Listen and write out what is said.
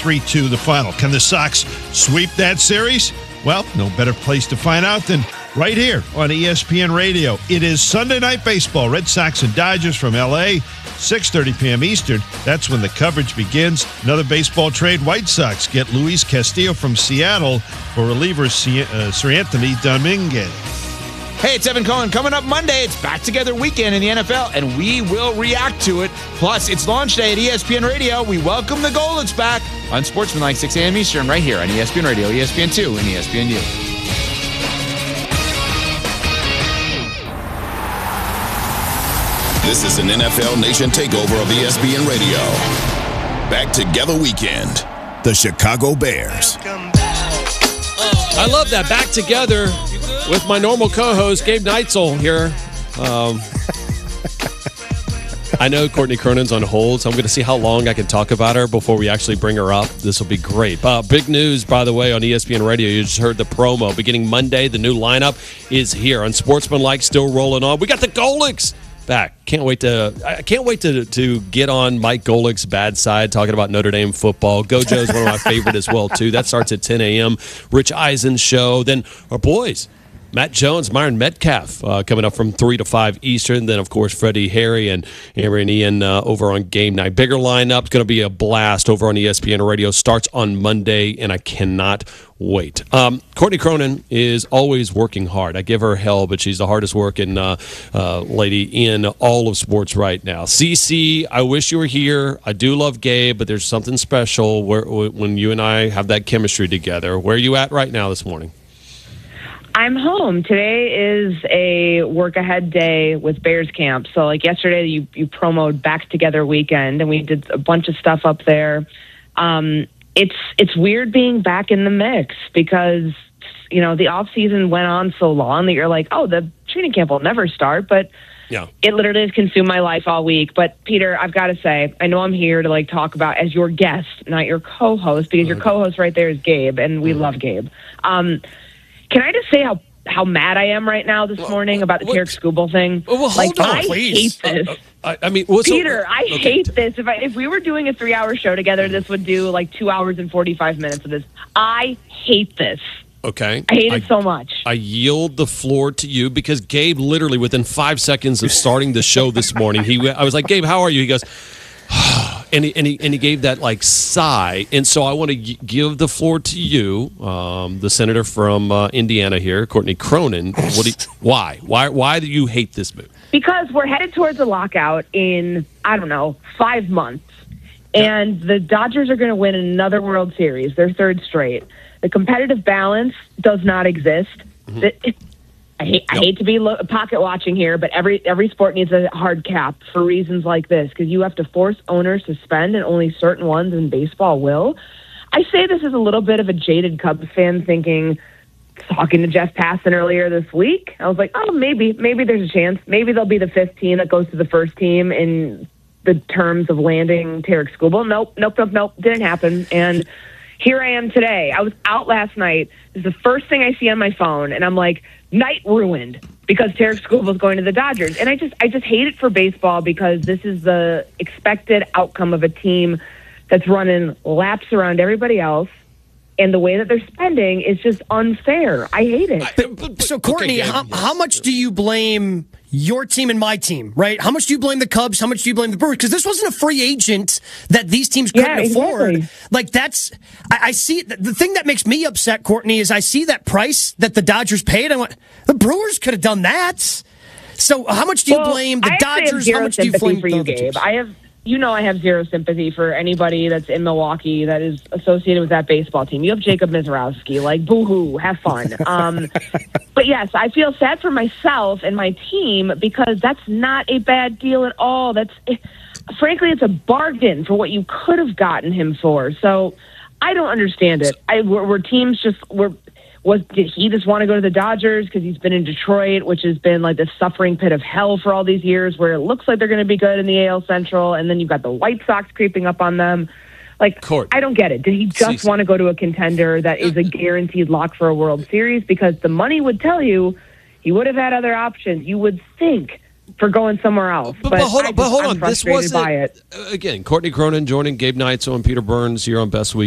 3-2 the final. Can the Sox sweep that series? Well, no better place to find out than right here on ESPN Radio. It is Sunday Night Baseball. Red Sox and Dodgers from L.A., 6:30 p.m. Eastern. That's when the coverage begins. Another baseball trade. White Sox get Luis Castillo from Seattle for reliever Sir Anthony Dominguez. Hey, it's Evan Cohen. Coming up Monday, it's Back Together Weekend in the NFL, and we will react to it. Plus, it's launch day at ESPN Radio. We welcome the Golets back on Sportsmanlike, 6 a.m. Eastern, right here on ESPN Radio, ESPN2, and ESPNU. This is an NFL Nation takeover of ESPN Radio. Back Together Weekend. The Chicago Bears. I love that. Back Together with my normal co-host, Gabe Neitzel here. I know Courtney Cronin's on hold, so I'm going to see how long I can talk about her before we actually bring her up. This will be great. Big news, by the way, on ESPN Radio. You just heard the promo. Beginning Monday, the new lineup is here on Sportsmanlike, still rolling on. We got the Golics back. I can't wait to get on Mike Golick's bad side, talking about Notre Dame football. Gojo's one of my favorite as well, too. That starts at 10 a.m. Rich Eisen's show. Then our boys, Matt Jones, Myron Metcalf, coming up from 3 to 5 Eastern. Then, of course, Freddie, Harry, and Amber and Ian over on Game Night. Bigger lineup. It's going to be a blast over on ESPN Radio. Starts on Monday, and I cannot wait. Courtney Cronin is always working hard. I give her hell, but she's the hardest working lady in all of sports right now. CC, I wish you were here. I do love Gabe, but there's something special when you and I have that chemistry together. Where are you at right now this morning? I'm home. Today is a work-ahead day with Bears camp. So, like yesterday, you promoted Back Together Weekend, and we did a bunch of stuff up there. It's weird being back in the mix because, you know, the off-season went on so long that you're like, oh, the training camp will never start. But yeah, it literally has consumed my life all week. But, Peter, I've got to say, I know I'm here to, like, talk about as your guest, not your co-host, because your co-host right there is Gabe, and we love Gabe. Can I just say how mad I am right now this morning about the Tarek Skubal thing? Well, hold on, please. I hate this. I mean, Peter, I hate this. If we were doing a 3-hour show together, this would do like 2 hours and 45 minutes of this. I hate this. Okay. I hate it so much. I yield the floor to you because Gabe literally within 5 seconds of starting the show this morning, I was like, Gabe, how are you? He goes, and he gave that like sigh, and so I want to give the floor to you, the senator from Indiana here, Courtney Cronin. Why do you hate this move? Because we're headed towards a lockout in 5 months, and the Dodgers are going to win another World Series, their third straight. The competitive balance does not exist. Mm-hmm. I hate to be pocket watching here, but every sport needs a hard cap for reasons like this, because you have to force owners to spend, and only certain ones in baseball will. I say this as a little bit of a jaded Cubs fan talking to Jeff Passan earlier this week. I was like, oh, maybe there's a chance. Maybe they'll be the fifth team that goes to the first team in the terms of landing Tarek Skubal. Nope. Didn't happen. And here I am today. I was out last night. This is the first thing I see on my phone, and I'm like, night ruined because Tarek Skubal was going to the Dodgers. And I just hate it for baseball because this is the expected outcome of a team that's running laps around everybody else. And the way that they're spending is just unfair. I hate it. So, Courtney, how much do you blame your team and my team, right? How much do you blame the Cubs? How much do you blame the Brewers? Because this wasn't a free agent that these teams couldn't afford. Like, I see, the thing that makes me upset, Courtney, is I see that price that the Dodgers paid. I went, the Brewers could have done that. So, how much do you blame the Dodgers? How much do you blame for you, Gabe? I have zero sympathy for anybody that's in Milwaukee that is associated with that baseball team. You have Jacob Mizrowski, like, boo-hoo, have fun. But yes, I feel sad for myself and my team because that's not a bad deal at all. Frankly, it's a bargain for what you could have gotten him for. So I don't understand it. Did he just want to go to the Dodgers because he's been in Detroit, which has been like the suffering pit of hell for all these years, where it looks like they're going to be good in the AL Central, and then you've got the White Sox creeping up on them. Like, I don't get it. Did he just want to go to a contender that is a guaranteed lock for a World Series? Because the money would tell you he would have had other options, you would think, for going somewhere else. But hold on. I'm This wasn't, by it. Again, Courtney Cronin joining Gabe Neitzel and Peter Burns here on Best Week.